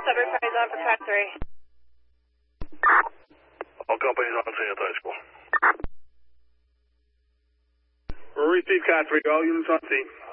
Sudbury Fire's on for track 3. All companies on scene at the high school. Repeat, Cat 3, all units on scene.